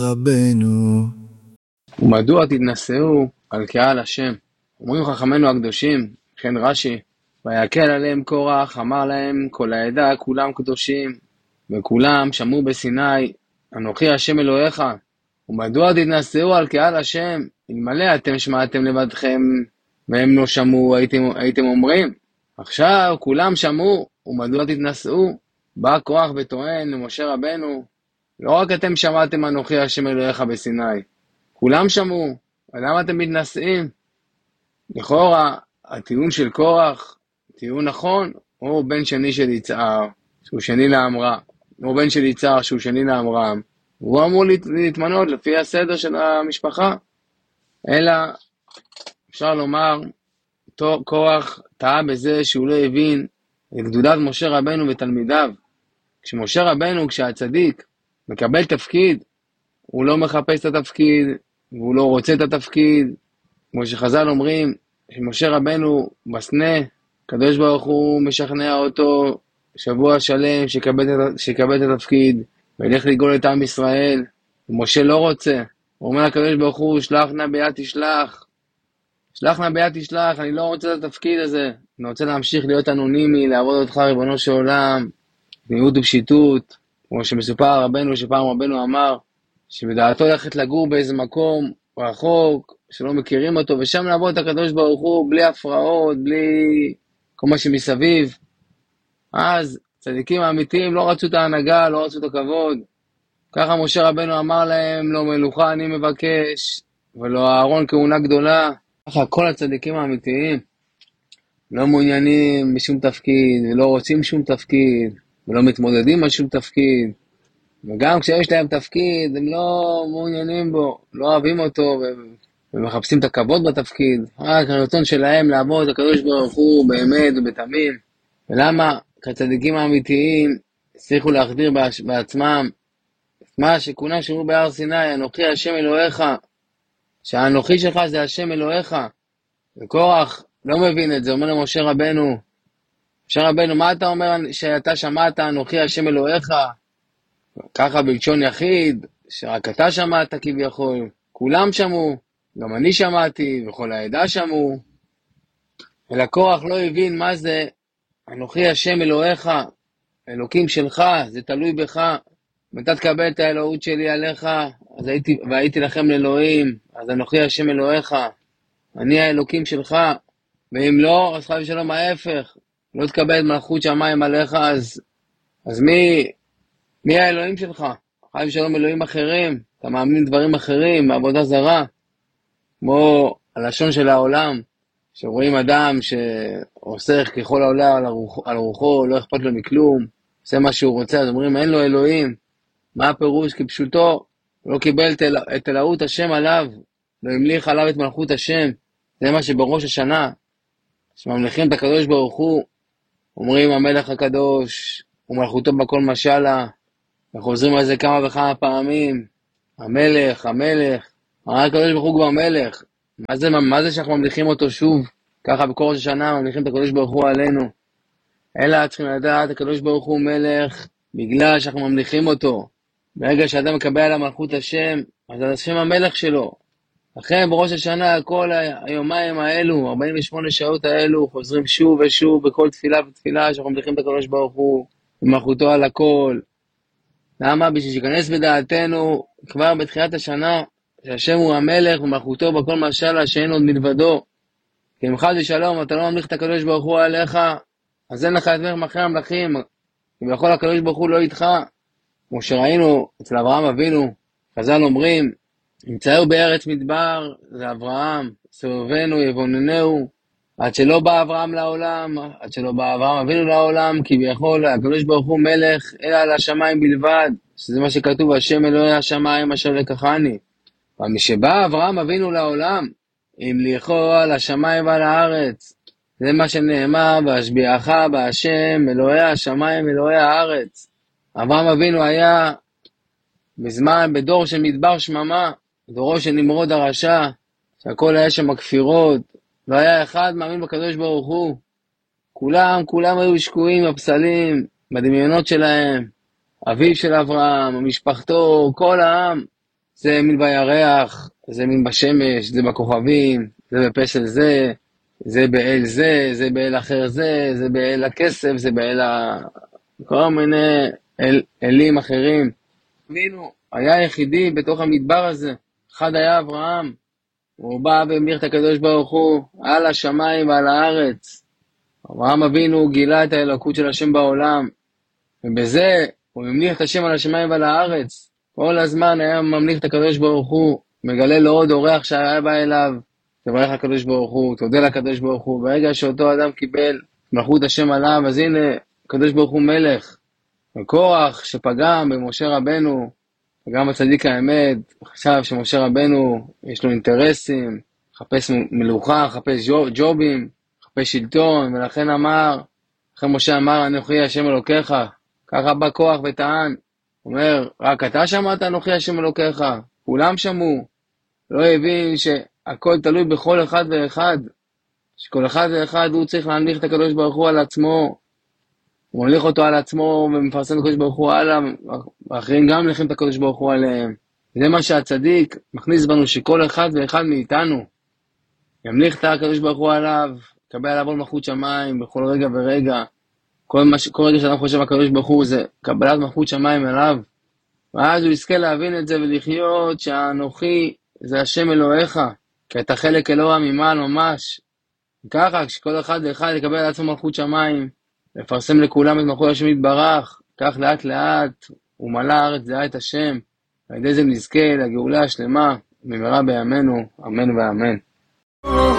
רבנו. ומדוע תתנשאו על קהל השם? אומרים חכמינו הקדושים, כן רש"י, ויקל עליהם קורח, אמר להם כל העדה כולם קדושים, וכולם שמעו בסיני, אנוכי השם אלוהיך. ומדוע תתנשאו על קהל השם? אלמלא אתם שמעתם לבדכם והם לא שמעו, הייתם אומרים. עכשיו כולם שמעו, ומדוע תתנשאו? בא קורח וטוען למשה רבנו, לא רק אתם שמעתם אנוכי השם אלוהיך בסיני, כולם שמעו, למה אתם מתנשאים? לכאורה, הטיעון של קורח, טיעון נכון, הוא בן שני של יצהר, שהוא שני לעמרם, הוא בן של יצהר, שהוא שני לעמרם, והוא אמור להתמנות לפי הסדר של המשפחה. אלא, אפשר לומר, קורח טעה בזה שהוא לא הבין את גדולת משה רבנו ותלמידיו. כשמשה רבנו, כשהצדיק מקבל תפקיד, הוא לא מחפש את התפקיד, והוא לא רוצה את התפקיד, כמו שחז"ל אומרים, שמשה רבנו בסנה, הקדוש ברוך הוא משכנע אותו שבוע שלם שיקבל את התפקיד, וילך לגאול את עם ישראל, ומשה לא רוצה, הוא אומר לקדוש ברוך הוא, שלח נא ביד תשלח, שלח נא ביד תשלח, אני לא רוצה את התפקיד הזה, אני רוצה להמשיך להיות אנונימי, לעבוד אותך ריבונו של עולם, בנעימות ופשיטות, כמו שמסופר רבנו, שפעם רבנו אמר, שבדעתו ללכת לגור באיזה מקום רחוק, שלא מכירים אותו, ושם לעבוד את הקדוש ברוך הוא, בלי הפרעות, בלי כל מה שמסביב. אז צדיקים האמיתיים לא רצו את ההנהגה, לא רצו את הכבוד. ככה משה רבנו אמר להם, לא מלוכה אני מבקש, ולא אהרון כהונה גדולה. ככה כל הצדיקים האמיתיים לא מעוניינים בשום תפקיד, ולא רוצים שום תפקיד, ולא מתמודדים על שום תפקיד. וגם כשיש להם תפקיד, הם לא מעוניינים בו, לא אוהבים אותו, ומחפשים את הכבוד בתפקיד. רק הרצון שלהם לעבוד את הקדוש ברוך הוא באמת ובתמים. ולמה? כי הצדיקים האמיתיים הצליחו להחדיר בעצמם מה שכולם שמעו בהר סיני, אנוכי השם אלוהיך, שהאנוכי שלך זה השם אלוהיך. וקורח לא מבין את זה, אומר למשה רבנו, משה רבנו, מה אתה אומר שאתה שמעת אנוכי השם אלוהיך? ככה בלשון יחיד, שרק אתה שמעת כביכול, כולם שמעו, גם אני שמעתי, וכל העדה שמעו. אלא קורח לא הבין מה זה, אנוכי השם אלוהיך, אלוקים שלך, זה תלוי בך, מתי תקבל את האלוהות שלי עליך, והייתי לכם לאלוהים, אז אנוכי השם אלוהיך, אני האלוקים שלך, ואם לא, אז חייב שלום ההפך, לא תקבל את מלכות שמיים עליך, אז מי האלוהים שלך? חייב שלום אלוהים אחרים, אתה מאמין דברים אחרים, בעבודה זרה, כמו הלשון של העולם, שרואים אדם שעושה ככל העולה על רוחו, לא אכפת לו מכלום, עושה מה שהוא רוצה, אז אומרים אין לו אלוהים. מה הפירוש? כפשוטו, לא קיבל את אלוהות השם עליו, לא המליך עליו את מלכות השם. זה מה שבראש השנה, שממליכים את הקדוש ברוך הוא, אומרים המלך הקדוש, ומלכותו בכל משלה, וחוזרים על זה כמה וכמה פעמים, המלך, הרי הקדוש ברוך הוא כבר מלך, מה זה שאנחנו ממליכים אותו שוב, ככה בכל השנה ממליכים את הקדוש ברוך הוא עלינו, אלא צריכים לדעת, הקדוש ברוך הוא מלך, בגלל שאנחנו ממליכים אותו, ברגע שאדם מקבל על המלכות השם, אז השם המלך שלו, לכן בראש השנה, כל היומיים האלו, 48 שעות האלו, חוזרים שוב ושוב, בכל תפילה ותפילה, שאנחנו ממליכים את הקדוש ברוך הוא, ומלכותו על הכל, למה? בשביל שיכנס בדעתנו כבר בתחילת השנה שהשם הוא המלך ומלכותו בכל משלה שאין עוד מלבדו. כי אם חד ושלום אתה לא ממליך את הקדוש ברוך הוא עליך, אז אין לך את מלך מלכי המלכים, ובכל הקדוש ברוך הוא לא איתך. כמו שראינו אצל אברהם אבינו, חז"ל אומרים, נמצאו בארץ מדבר, זה אברהם, סובבנו יבוננהו, עד שלא בא אברהם לעולם, עד שלא בא אברהם אבינו לעולם, כביכול הקדוש ברוך הוא מלך אלא על השמיים בלבד, שזה מה שכתוב, השם אלוהי השמיים אשר לקחני. ומשבא אברהם אבינו לעולם, המליכו על השמיים ועל הארץ, זה מה שנאמר, והשביעך בהשם אלוהי השמיים אלוהי הארץ. אברהם אבינו היה בדור של מדבר שממה, דורו של נמרוד הרשע, שהכל היה שם כפירות, לא היה אחד מאמין בקדוש ברוך הוא. כולם היו שקועים בפסלים, בדמיונות שלהם. אביו של אברהם, משפחתו, כל העם, זה האמין בירח, זה האמין בשמש, זה בכוכבים, זה בפסל זה, זה באל זה, זה באל אחר זה, זה באל הכסף, זה באל כל מיני אלים אחרים. אבינו היה יחידי בתוך המדבר הזה, אחד היה אברהם, הוא בא והמליך את הקדוש ברוך הוא על השמיים ועל הארץ. אברהם אבינו גילה את האלוקות של השם בעולם, ובזה הוא המליך את השם על השמיים ועל הארץ. כל הזמן היה ממליך את הקדוש ברוך הוא, מגלה לו עוד אורח שהיה בא אליו, תברך הקדוש ברוך הוא, תודה לקדוש ברוך הוא. ברגע שאותו אדם קיבל מלכות השם עליו, אז הנה, הקדוש ברוך הוא מלך. וקורח שפגם במשה רבנו, פגם בצדיק האמת, חשב שמשה רבנו יש לו אינטרסים, חפש מלוכה, חפש ג'ובים, חפש שלטון, ולכן אמר, אחרי משה אמר, אנוכי השם אלוקיך, ככה בא קורח וטען, אומר, רק אתה שמעת אנוכי השם אלוקיך, כולם שמעו, לא הבין שהכל תלוי בכל אחד ואחד, שכל אחד ואחד הוא צריך להמליך את הקדוש ברוך הוא על עצמו, הוא מוליך אותו על עצמו ומפרסם את הקדוש ברוך הוא הלאה, ואחרים גם מליכים את הקדוש ברוך הוא עליהם. זה מה שהצדיק מכניס בנו, שכל אחד ואחד מאיתנו ימליך את הקדוש ברוך הוא עליו, יקבל עליו מלכות שמיים בכל רגע ורגע. כל רגע שאדם חושב הקדוש ברוך הוא זה קבלת מלכות שמיים עליו, ואז הוא יזכה להבין את זה ולחיות שהאנוכי זה השם אלוהיך, כי אתה חלק אלוה ממעל ממש. ככה כשכל אחד ואחד יקבל על עצמו מלכות שמיים, לפרסם לכולם את מלכות השם יתברך, כך לאט לאט ומלא הארץ דעה את השם, ועל ידי זה נזכה לגאולה השלמה במהרה בימינו, אמן ואמן.